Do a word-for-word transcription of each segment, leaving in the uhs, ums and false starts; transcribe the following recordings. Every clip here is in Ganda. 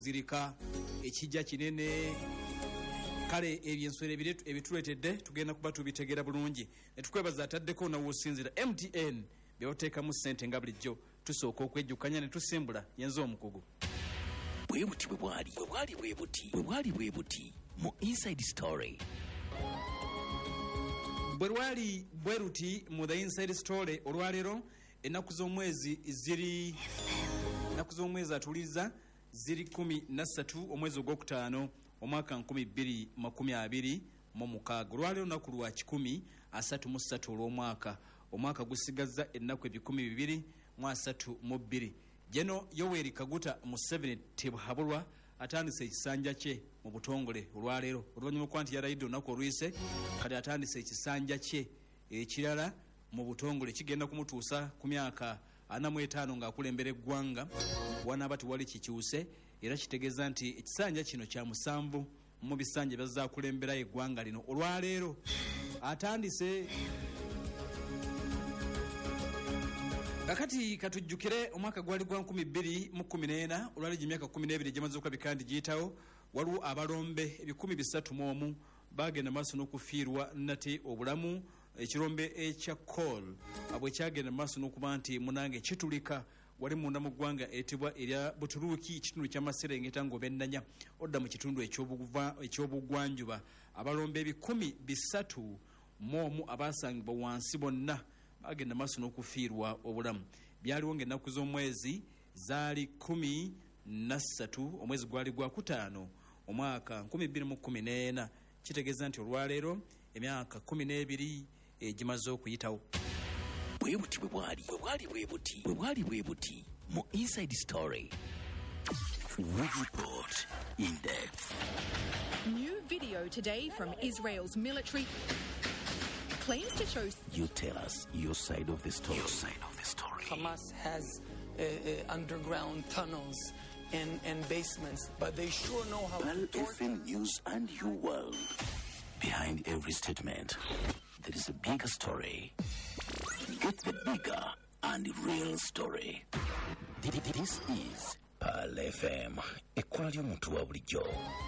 zirika ekijja kinene kale ebyenswere ebiretu ebituletedde tugenda kuba tubitegera bulungi netukwebaza ataddeko na wosinzira M T N byoteekamu ssente nga bulijjo tusooka okwejjukanya ne tusimbula yenza omukugu bwe buti bwe bwali bwe bwali bwe buti bwe bwali bwe buti mu Inside Story bwe lwali bwe ruti mu The Inside Story olwaleero ennaku z'omwezi ziri ennaku z'omwezi atuliza ziri kumi na ssatu omwezi ogwokutaano omwaka nkumi bbiri makumi abiri mu mukaaga olwaleero lunaku lwa kikumi asatu mu ssatu olw'omwaka omwaka gusigazza ennaku ebikumi bibiri mu asatu mu bbiri jeno Yoweri Kaguta Museveni Tibuhaburwa atandise ekisanja kye mu butongole olwaleero oluvannyuma okuba nti yalayidde olunaku oluyise kati atandise ekisanja kye ekirala mu butongole kigenda kumutuusa ku myaka ana mu etaano ng'akulembera eggwanga wanaaba tiwali kikyuse era kitegeeza nti ekisanja kino kya musanvu mu bisanja byazaakulemberayo eggwanga lino olwaleero atandise. Kakati katujjukire omwaka gwali gwa nkumi bbiri mu kkumi n'ena olwali gy'emyaka kkumi n'ebiri gyamaze okulabika nti giyitawo waliwo abalombe ebikumi bisatu mu omu bagenda maaso n'okufiirwa nate obulamu ekirombe ekya Col bwe kyagenda maaso n'okuba nti munange kitulika wali munda mu ggwanga eritibwa erya Buturuuki kitundu ky'amaserengeta ng'obennanya odda mu kitundu eky'obugwanjuba abalombe ebikumi bisatu mu omu abaasangibwa wansi bonna bagenda maaso n'okufiirwa obulamu byaliwo ng'ennaku z'omwezi zaali kumi na ssatu omwezi gwali gwa kutaano omwaka nkumi bbiri mu kkumi n'ena kitegeeza nti olwaleero emyaka kkumi n'ebiri egimaze okuyitawo. bwe buti bwe bwali bwe bwali bwe buti bwe bwali bwe buti mu Inside Story we report in depth. New video today from Israel's military claims to show. You tell us your side of the story. Your side of the story. Hamas has uh, uh, underground tunnels and, and basements, but they sure know how Pal to torture. F M News and your world. Behind every statement, there is a bigger story. Get the bigger and real story. This is Pal F M. Ekkola ly'omuntu wa bulijjo.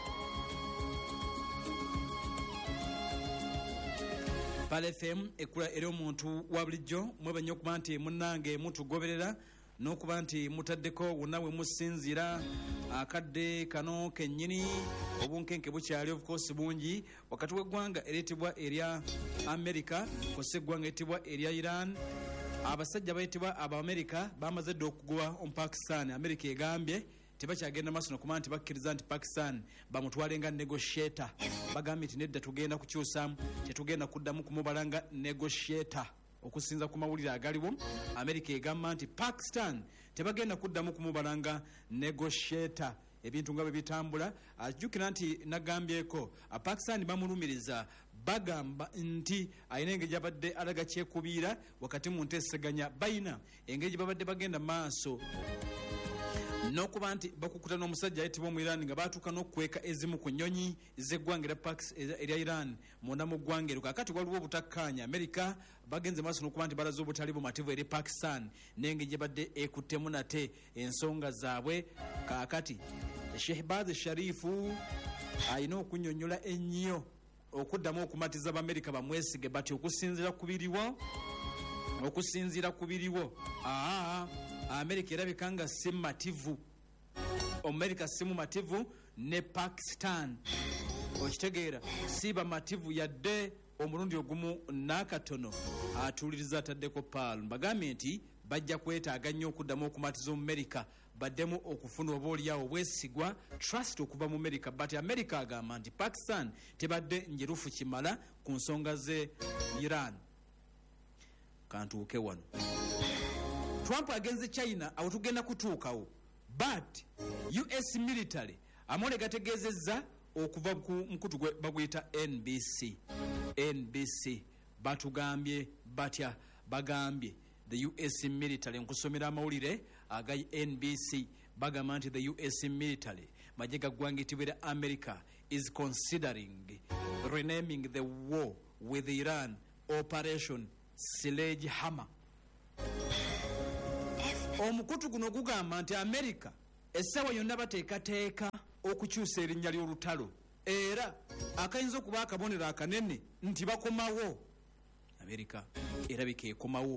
Pal F M ekula eri omuntu wa bulijjo mwebanye okuba nti munnange mutugoberera n'okuba nti mutaddeko wonna we musinzira akadde kano kennyini obunkenke bukyali of course bungi wakati w'eggwanga ereetebwa erya America kose eggwanga ereetebwa erya Iran abasajja bayitibwa aba America bamaze dde okugoba omupakistan America egambye tebakyagenda maaso nokuba nti bakkiriza nti Pakistan bamutwale nga negotiator bagambye nti nedda tugenda kukyusa tetugenda kuddamu kumubala nga negotiator okusinza ku mawulire agaliwo America egamba nti Pakistan tebagenda kuddamu kumubala nga negotiator ebintu nga bwe bitambula ajjukira nti nagambyeko Pakistan bamulumiriza bagamba nti ayina engeri gyabadde alaga kyekubiira wakati mu nteeseganya bayina engeri gye babadde bagenda maaso n'okuba nti bakukuta n'omusajja ayitibwa mu Iran nga baatuuka n'okukweka ezimu ku nnyonyi z'eggwanga erya Iran munda mu ggwanga eryo kakati waliwo obutakkaanya America bagenze maaso n'okuba nti balaze obutali bumativu eri Pakistan n'engeri gye badde ekuttemu nate ensonga zaabwe kakati Shehbaz Sharifu ayina okunnyonnyola ennyo okuddamu okumatiza b'Amerika bamwesige bati okusinziira ku biriwo okusinziira ku biriwo aa America erabika nga si mativu America si mumativu ne Pakistan okitegeera si bamativu yadde omulundi ogumu n'akatono atuuliriza ataddeko Pal mbagambye nti bajja kwetaaga nnyo okuddamu okumatiza mu America baddemu okufuna oba oliawo obwesigwa trust okuva mu America but America agamba nti Pakistan tebadde njerufu kimala ku nsonga ze Iran. Kantuuke wano Trump agenze China awo tugenda kutuukawo but U S military amole gategezezza okuva ku mkutu baguyita N B C N B C batugambye batya bagambye the U S military nkusomera amawulire aga N B C bagamba nti the U S military majega gwange tibera America is considering renaming the war with Iran Operation Sledgehammer. Omukutu guno gugamba nti America essaawa yonna bateekateeka okukyusa erinnya ly'olutalo era akayinza okuba akabonero akanene nti bakomawo. Amerika erabika ekomawo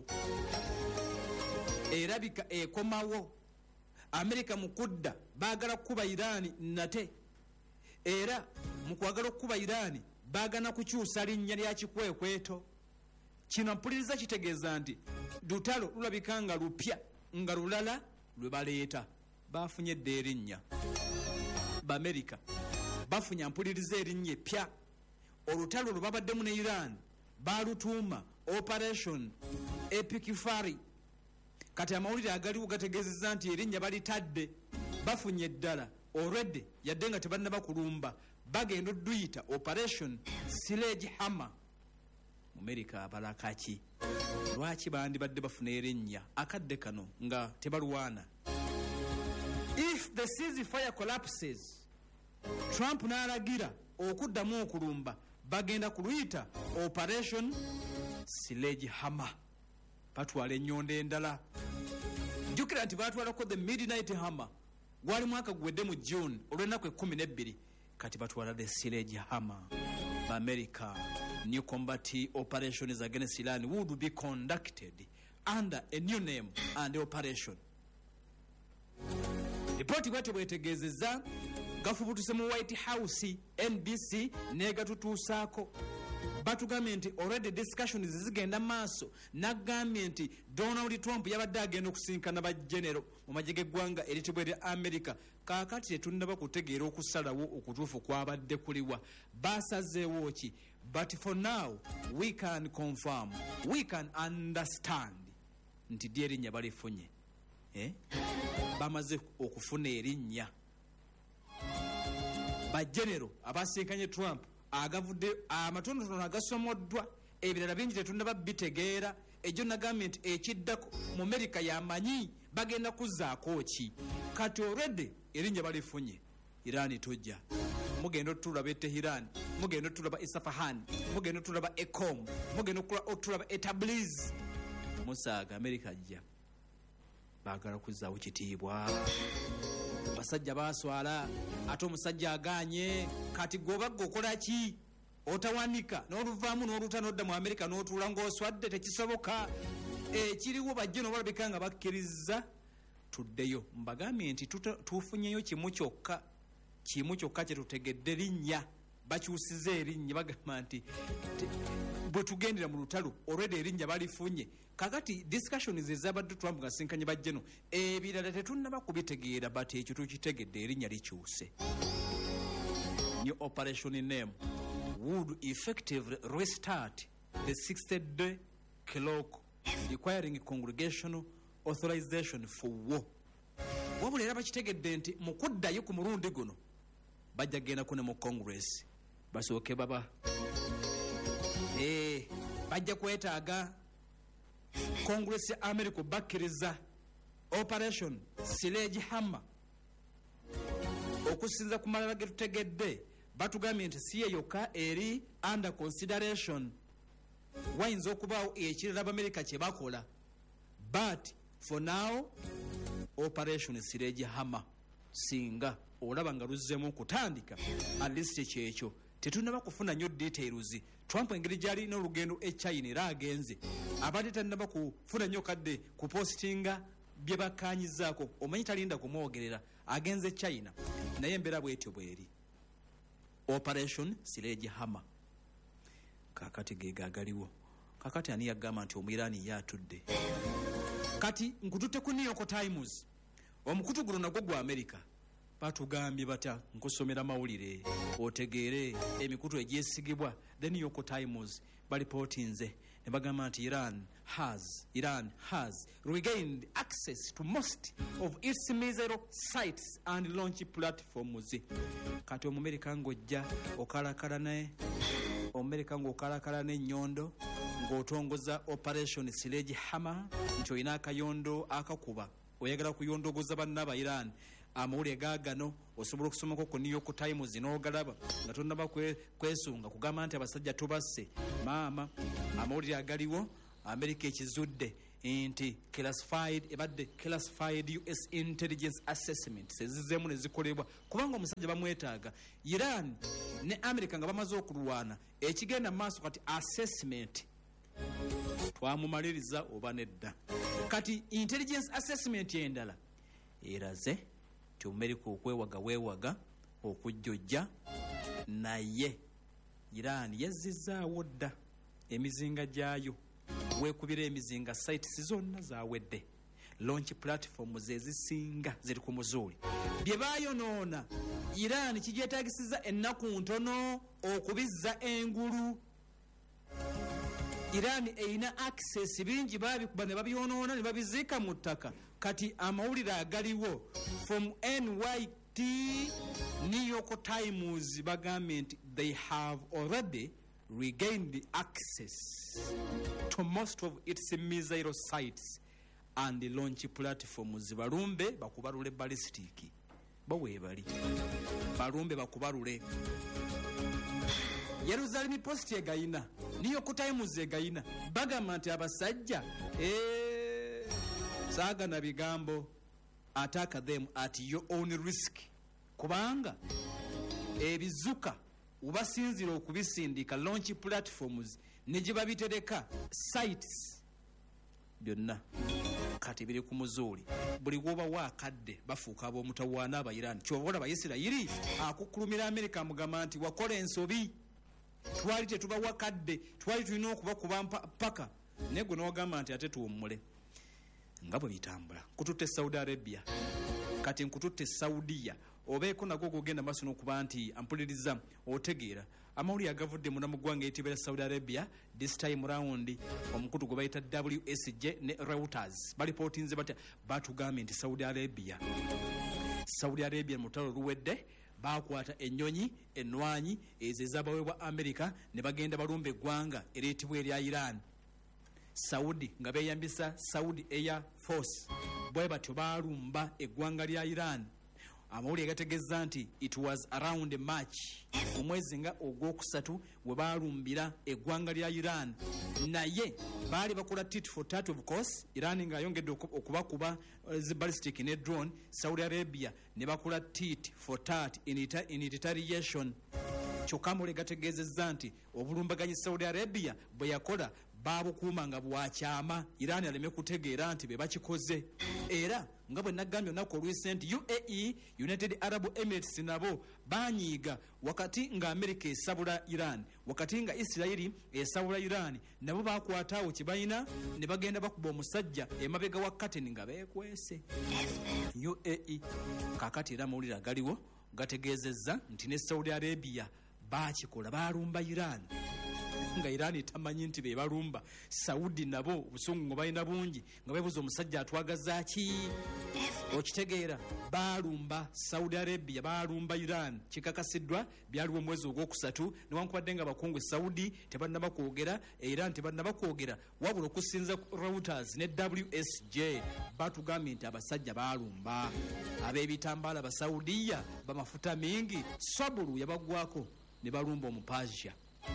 erabika ekomawo Amerika mu kudda baagala kukuba Iraani nate era mu kwagala okukuba Iraani baagana kukyusa linnya lya kikwekweto. Kino mpuliriza kitegeeza nti lutalo lulabika nga lupya nga lulala lwe baleeta bafunye dda erinnya. B'Amerika bafunya mpuliriza erinnya epya. Olutalo lwe babaddemu ne Iran balutuuma Operation Epikifari. Kati amawulire agaliwo gategeezezza nti erinnya balitadde bafunye eddala already yadde nga tebannaba kulumba bagenda odduyita Operation Sledge Hammer. Mu Amerika abalaka ki lwaki bandibadde bafuna erinnya akadde kano nga tebalwana? If the ceasefire collapses, Trump n'alagira okuddamu okulumba bagenda kuluyita Operation Sledge Hammer. Batwala ennyonda endala. Jjukira nti batwalako the Midnight Hammer gwali mwaka gwedde mu June olw'ennaku ekkumi n'ebbiri. Kati batwala the Sledge Hammer. America new combat operations against Iran would be conducted under a new name and operation. Ripoti bwate bwetegeezezza gafubutuse mu White House N B C negatutuusaako. Batugambye nti already discussions zigenda maaso. Nagambye nti Donald Trump yabadde agenda okusinkana bajenero mu magye g'eggwanga eritibwa erya America. Kaakati tetunnaba kutegeera okusalawo okutuufu kwabadde kuliwa. Basazeewo ki? But for now we can confirm, we can understand nti dy erinnya balifunye. Eh? Bamaze okufuna erinnya. Bajenero abasinkanye Trump agavudde amatonotono agasomoddwa ebirala bingi tetunnaba bitegeera. Ejjo nagambye nti ekiddako mu Amerika yamanyi bagenda kuzzaako ki. Kati already erinnya balifunye. Iran tojja. Mugenda otulaba Tehran, mugenda otulaba Isfahan, mugenda otulaba Ekom, mugenda otulaba Tabriz. Musaaga Amerika ajja baagala kuzzaawo kitiibwa. Basajja baaswala ate omusajja aganye. Kati gobagga okola ki? Otawanika n'oluvaamu n'oluta n'odda mu Amerika n'otuula ng'oswadde tekisoboka. Ekiriwo bajje n'obalabika nga bakkiriza tuddeyo. Mbagambye nti tufunyeyo kimu kyokka, kimu kyokka kye tutegedde linnya. Bakyusiza erinnya bagamba nti bwe tugendera mu lutalo already erinnya balifunye. Kakati discussions ezabadde Trump ngasinkanye bajjeno ebirala tetunnaba kubitegeera, but ekyo tukitegedde erinnya likyuse. New operation name would effectively restart the sixty-day clock requiring congregational authorization for war. Wabula era bakitegedde nti mu kuddayo ku mulundi guno bajja genda kune mu Congress basooke baba eh bajja kwetaaga Congress ya America bakkiriza Operation Sledge Hammer. Okusinza ku malala ge tutegedde batugambye nti si yokka eri under consideration. Wayinza okubaawo ekirala America kye bakola, but for now Operation Sledge Hammer singa olaba nga luzzemu kutandika at least kyekyo tetunaba kufuna nnyo details. Trump engeri gyali n'olugendo e China era agenze abadde tannaba kufuna nnyo kadde ku postinga bye bakkaanyizaako. Omanyi talinda kumwogerera agenze China naye embeera bwetyo bweri. Operation Sledge Hammer kakati geegagaliwo. Kakati ani yagamba nti Omwirani yatudde. Kati nkututte ku New York Times omukutu guno nagwo gwa America. Batugambye bata nkusomera mawulire otegeere emikutu egyesigibwa. The New York Times balipotinze ne bagamba nti Iran has Iran has regained access to most of its missile sites and launch platforms. Kati Omumerika ng'ojja okalakala ne Omumerika ng'okalakala n'ennyondo ng'otongoza Operation Sledge Hammer nti olina akayondo akakuba oyagala kuyondogoza bannaba Iran. Amawulire gaagano osobola okusomako ku New York Times n'ogalaba nga tonnaba kwesunga kugamba nti abasajja tubasse maama. Amawulire agaliwo Amerika ekizudde nti classified ebadde classified U S intelligence assessment sezizeemu ne zikolebwa kubanga omusajja bamwetaaga. Iran ne America nga bamaze okulwana ekigenda mu maaso kati assessment twamumaliriza oba nedda. Kati intelligence assessment endala eraze ti America okwewaga weewaga okujjojja naye Iran yazzizaawo dda emizinga gyayo weekubira emizinga sites zonna zawedde. Launch platforms ezisinga ziri ku muzuuli bye baayonoona Iran kigyetaagisiza ennaku ntono okubizza engulu. Iran eina access bingi babikuba ne babyonoona ne babiziika mu ttaka. Kati amawulire agaliwo from N Y T New York Times bagambye nti they have already regained access to most of its missile sites and launch platforms. Balumbe bakubalule ballistic bawe bali balumbe bakubalule. Jerusalem Post egayina, New York Times egayina, bagamba nti abasajja eh saga na bigambo, attack them at your own risk. Kubanga ebizuka ubasinzira okubisindika launch platforms nejiba bitereka sites byonna kati biri ku muzuuli buli woba wakadde bafuuka ab'omutawaana aba Iran. Kyobola Abayisirayiri akukulumira America mugamba nti wakola ensobi, twali tetuba wakadde, twali tulina okubakuba mpaka naye gwe n'ogamba nti ate tuwummule. Nga bwe bitambula kututte Saudi Arabia, kati nkututte Saudiya obeeko nagwo gogenda maaso n'okuba nti ampuliriza otegeera amawulire agavudde munda mu ggwanga etibera Saudi Arabia this time round omukutu gwe bayita W S J ne Reuters balipootinze batya batugambye nti Saudi Arabia Saudi Arabia mutalo luwedde bakwata ennyonyi ennwanyi ezo ezabaweebwa America ne bagenda balumba eggwanga ereetibwa erya Iran. Saudi nga beeyambisa Saudi Air Force bwe batyo balumba eggwanga lya Iran. Amawulire gategeza nti it was around March omwezi nga ogwokusatu we balumbira eggwanga lya Iran, naye baali bakola tit for tat of course. Iran nga yongedde okubakuba zi ballistic ne drone, Saudi Arabia ne bakola tit for tat in, ita, in retaliation. Kyokka amawulire gategezezza nti obulumbaganyi Saudi Arabia bwe yakola babukuuma nga bwakyama Iran aleme kutegeera nti be bakikoze. Era nga bwe nagambye olunaku olw'isenti U A E United Arab Emirates nabo banyiiga wakati nga America esabula Iran, wakati nga Isirairi esabula Iran, nabo bakwataawo kibayina ne bagenda bakuba omusajja emabega wa Kateni nga beekwese. U A E kakati era amawulire agaliwo gategeezezza nti ne Saudi Arabia bakikola balumba Iran nga Iran tamanyi nti be balumba. Saudi nabo obusungu ngo balina bungi nga bebuza omusajja atwagaza ki, okitegeera balumba Saudi Arabia balumba Iran. Kikakasiddwa byaliwo omwezi ogwokusatu newankubadde nga bakungu Saudi tebannaba kwogera, Iran tebannaba kwogera, wabula okusinza Reuters ne W S J batugambye nti abasajja balumba. Ab'ebitambaala Basaudiya bamafuta mingi sabulu yabagwako ne balumba omupazia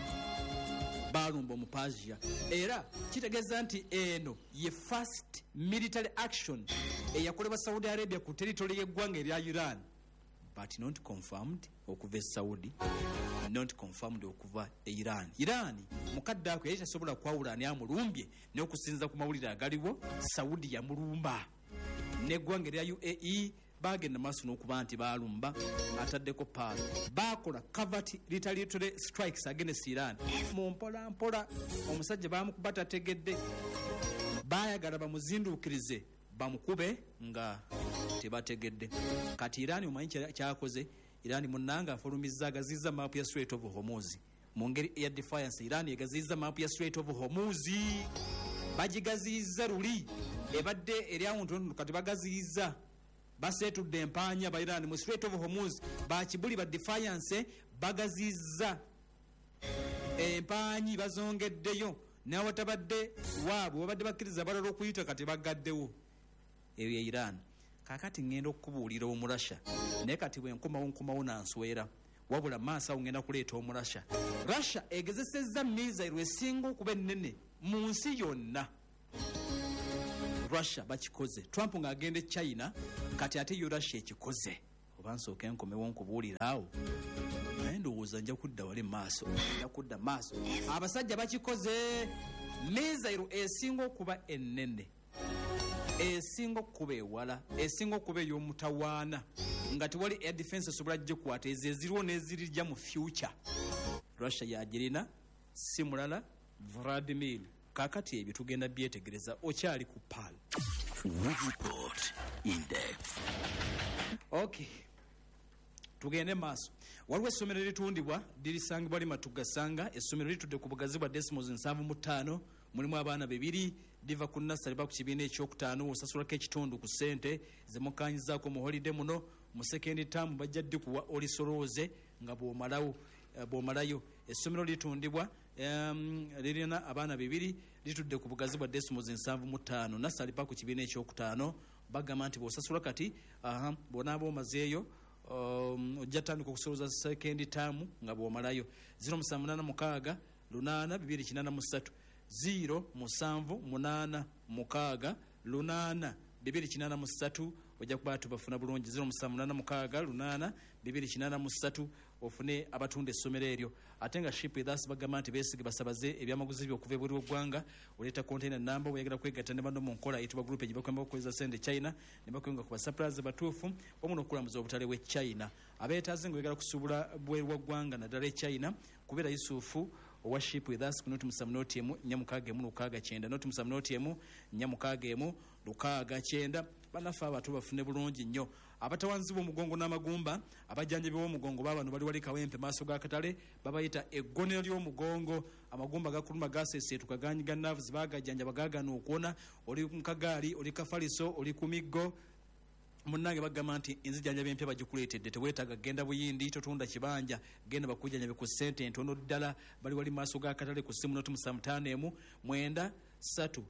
balumba omupazia. Era kitegeeza nti eno ye first military action eyakolebwa Saudi Arabia ku territory y'eggwanga erya Iran, but not confirmed okuva e Saudi, not confirmed okuva e Iran. Iran mukadde ako yali tasobola kwawula ani amulumbye n'okusinza ku mawulire agaliwo Saudi yamulumba. N'eggwanga erya U A E bagenda maaso n'okuba nti balumba ataddeko paalo. Bakola covert retaliatory strikes against Iran mu mpola mpola. Omusajja bamukuba tategedde, baayagala bamuzinduukirize bamukube nga tebategedde. Kati Iran omanyi kyakoze, Iran munnanga afulumizza agaziza maapu ya Strait of Hormuz mu ngeri ya defiance. Iran egaziza maapu ya Strait of Hormuz, bagigaziza luli ebadde eri awo ntono, kati bagaziza basetudde empaanya ba Iran mu Strait of Hormuz. Bakibuli ba defiance bagaziza empaanyi bazongeddeyo, n'awatabadde waabwe babadde bakkiriza balala okuyita kati bagaddewo. Eyo ye Iran. Kakati ngenda okukubuulira omurasha, naye kati bwe nkomawo nkomawo nanswera, wabula maaso awo ngenda kuleeta omurasha. Russia egezesezza missile esinga okuba ennene mu nsi yonna. Russia bakikoze. Trump ng'agenda e China kati ate yo Russia ekikoze. Oba nsooke nkomewo nkubuulira awo. Naye ndowooza nja kudda wali maaso. Nja kudda maaso. Abasajja bakikoze. Missile esinga okuba ennene. Esinga okuba ewala. Esinga okuba ey'omutawaana. Nga tewali air defense esobola gikwata ezo eziriwo n'ezirijja mu future. Russia yagirina si mulala Vladimir. Kakati ebyo tugenda byetegereza okyali ku pal. Report in depth. Okay. Tugende maaso. Waliwo essomero eritundibwa lirisangibwa Limatugasanga. Essomero litudde ku bugazi bwa decimals nsanvu mu ttaano. Mulimu abaana bibiri liva ku nasale ba ku kibiina ekyokutaano osasulako ekitundu ku ssente zemukanyizaako mu holiday muno. Mu second term bajja ddikuwa olisoloze nga bw'omalawo bw'omalayo. Essomero litundibwa um, lirina abaana bibiri litudde ku bugazi bwa decimals nsanvu mu ttaano nasale ba ku kibiina ekyokutaano. Bagamba nti bw'osasula kati aha bw'onaaba omazeeyo um, ojja tandika okusoloza second term nga bw'omalayo. zero musanvu munaana mukaaga lunaana bibiri kinaana mu ssatu zero musanvu munaana mukaaga lunaana bibiri kinaana mu ssatu ojja kuba tubafuna bulungi. zero musanvu munaana mukaaga lunaana bibiri kinaana mu ssatu ofune abatunda essomero eryo. Ate nga ship with us bagamba nti beesige basabaze ebyamaguzi by'okuva ebweru w'eggwanga oleeta container namba oyagala kwegatta ne banno mu nkola eyitibwa group gye bakwemba okukozesa sente China ne bakwenga ku basuppliers batuufu wamu n'okulamuza obutale bw'e China. Abeetaaze nga oyagala kusuubula bweru w'eggwanga naddala e China kubeera Yusufu owa ship with us ku noti musanvu noti emu nnya mukaaga emu lukaaga kyenda noti musanvu noti emu nnya mukaaga emu lukaaga kyenda. Bannaffe abatu bafune bulungi nnyo. Abatawanzi b'omugongo n'amagumba abajjanjabi b'omugongo baabano bali wali kawempe maaso g'akatale babayita eggonero ly'omugongo. Amagumba gakuluma gaseeseetuka ganyiga nerves bagajjanjaba gaagana okuwona. Oli mu kagaali oli kafaliso oli ku miggo munnange bagamba nti enzijjanjabi empya bagikuleetedde teweetaaga genda buyindi totunda kibanja genda bakujjanjabe ku ssente entono ddala. Bali wali maaso g'akatale ku ssimu noti musanvu ttaano emu mwenda ssatu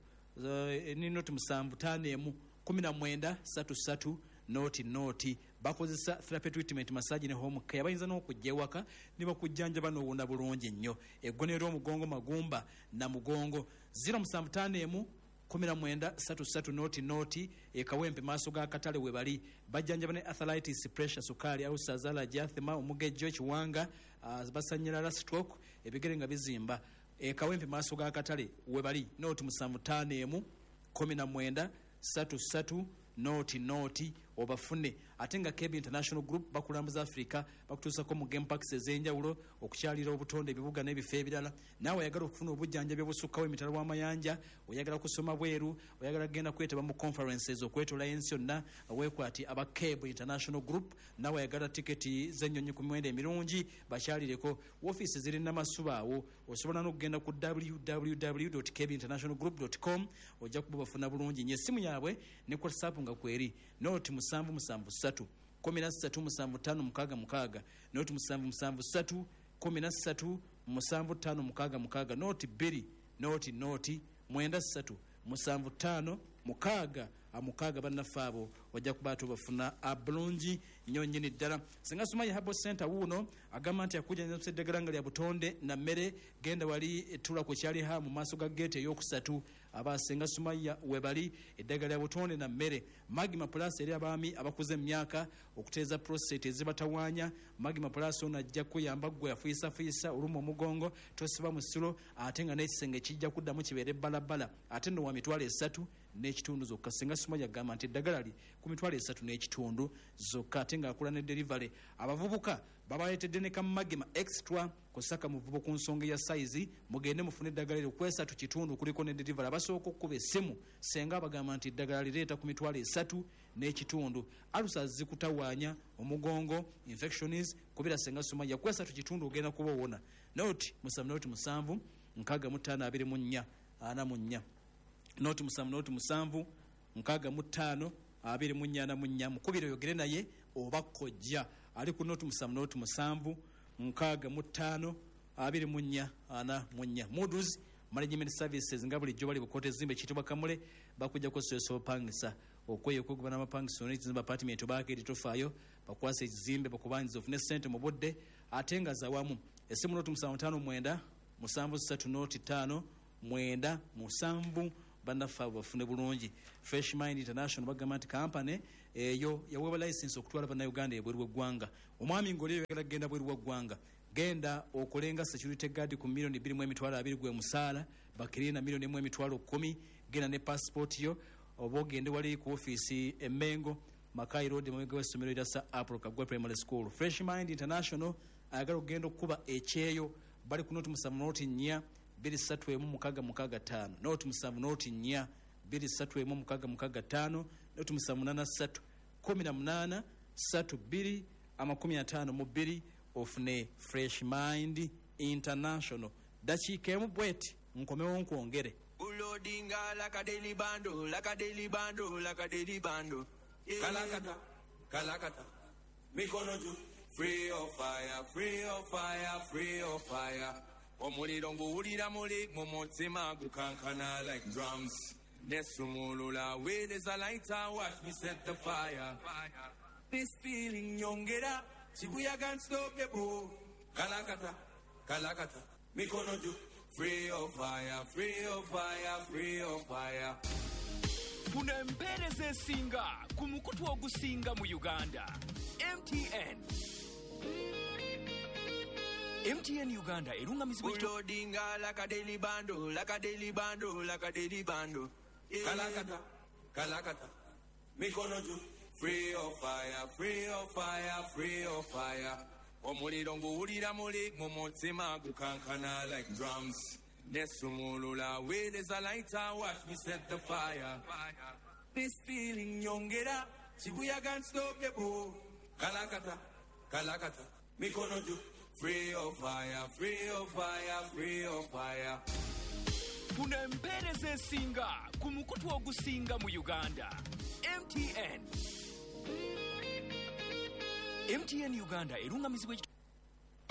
ni noti musanvu ttaano emu kumi na mwenda ssatu ssatu noti noti. Bakozesa therapy treatment massage ne home care. Bayinza n'okujja ewaka ne bakujjanjaba n'owona bulungi nnyo. Eggonero omugongo magumba na mugongo. zero musanvu ttaano emu kumi na mwenda ssatu ssatu noti noti ekawempe maaso g'akatale we bali. Bajjanjaba ne arthritis, pressure, sukaali, ulcers, allergy, asthma, omugejjo, ekiwanga, uh, basanyirala, stroke, ebigere nga bizimba. Ekawempe maaso g'akatale we bali noti musanvu ttaano emu kumi na mwenda ssatu ssatu noti noti obafune. Ate nga K B International Group bakulambuza Africa bakutuusako mu game packs ez'enjawulo okukyalira obutonde ebibuga n'ebifo ebirala. Naawe oyagala okufuna obujjanjabi obusukkawo emitala w'amayanja, oyagala kusoma bweru, oyagala kugenda kwetaba mu conferences okwetola ensi yonna, weekwati aba K B International Group. Naawe oyagala tiketi z'ennyonyi ku miwendo emirungi bakyalireko. Woofiisi ziri Namasubaawo. Osobola n'okugenda ku w w w dot k b international group dot com ojja kuba bafuna bulungi nnyo. Essimu yaabwe ne WhatsApp nga kweri noti musanvu musanvu ssatu kumi na ssatu musanvu ttaano mukaaga mukaaga noti musanvu musanvu ssatu kumi na ssatu musanvu ttaano mukaaga mukaaga noti bbiri noti noti mwenda ssatu musanvu ttaano mukaaga amukaaga. Bannaffe abo ojja kuba tubafuna abulungi nnyo nnyini ddala. Singa Sumaya Herbal Center wuuno agamba nti akujjanjabisa eddagala nga lya butonde na mmere genda wali ettula ku kyali ha mu maaso ga geeti ey'okusatu. Aba Singa Sumaya we bali eddagala lya butonde na mmere. Magima Plus eri abaami abakuze emyaka okuteeza prostate ezibatawaanya. Magima Plus ono ajja kuyamba ggwe afuyisafuisa oluma omugongo tosiba mu ssulo ate nga n'ekisenge kijja kuddamu kibeere bbalabala ate nno wa mitwalo esatu n'ekitundu zokka. Singa Sumaya agamba nti eddagala li ku mitwalo esatu n'ekitundu zokka ate ng'akula ne delivery. Abavubuka babaleetedde ne kamagima extra kusaka muvubo ku nsonga ya size mugende mufune eddagala lyo ku esatu kitundu kuliko ne delivery. Abasooka okukuba essimu senga abagamba nti eddagala lireeta ku mitwalo esatu n'ekitundu. Alusa zikutawaanya omugongo infections kubira Singa Sumaya ku esatu kitundu ogenda kuba owona. Noti musanvu noti musanvu nkaaga mu ttaano abiri mu nnya ana mu nnya noti musanvu noti musanvu nkaaga mu ttaano abiri mu nnya ana mu nnya. Mukubire oyogere naye oba kojja ali ku noti musanvu noti musanvu nkaaga mu ttaano abiri mu nnya ana mu nnya. Moody's Management Services nga bulijjo bali bukote zimbe kitibwa Kamule bakujja kusoso pangisa okweyo okugoba n'amapangisa n'ekizimba apartment baakiri tofaayo bakwasa ekizimbe bakubanyiza ofune ssente mu budde ate nga zawamu. Essimu noti musanvu ttaano mwenda musanvu ssatu noti ttaano mwenda musanvu bannaffe abo bafune bulungi. Fresh Mind International bagamba nti kampani eyo yaweebwa license okutwala bannayuganda ebweru w'eggwanga. Omwami ng'oli oyagala kugenda bweru w'eggwanga, genda okolenga security guard ku milioni bbiri mu emitwalo abiri gwe musaala, bakirina milioni emu emitwalo kkumi, genda ne passport yo, oba ogende wali ku ofiisi e Mengo, Makai Road, mumega w'essomero erya Sir Apollo Kaggwa Primary School. Fresh Mind International ayagala okugenda okukuba ekyeyo, bali ku noti musanvu noti nnya bbiri ssatu emu mukaaga mukaaga ttaano, noti musanvu noti nnya bbiri ssatu emu mukaaga mukaaga ttaano, noti musanvu munaana ssatu kkumi na munaana ssatu bbiri amakumi ataano mu bbiri. Ofune Fresh Mind International. Dakiika emu bweti nkomewo nkwongere. Ulodinga like a daily bando, like a daily bando, like a daily bando. Kalakata, kalakata. Mikono juu. Free of fire, free of fire, free of fire. Omuliro nguwulira muli mu mutima gukankana like drums. Nesumulula, where there's a lighter, watch me set the fire. This feeling nyongera, Shibuya can't stop the boo. Kalakata, kalakata. Mikono juu. Free of fire, free of fire, free of fire. Funa empeereza esinga ku mukutu ogusinga mu Uganda. M T N. M T N Uganda erungamizibwa Ulodinga like a daily bando, like a daily bando, like a daily bando. Kalakata, kalakata. Mikono juu. Free of fire, free of fire, free of fire. Omuliro nguwulira muli mu mutima gukankana like drums. Nesumulula, where there's a lighter, watch me set the fire. This feeling nyongera, Shibuya can't stop the boo. Kalakata, kalakata. Mikono juu. Free of fire, free of fire, free of fire. Funa empeereza esinga ku mukutu ogusinga mu Uganda. M T N. M T N Uganda erungamizibwa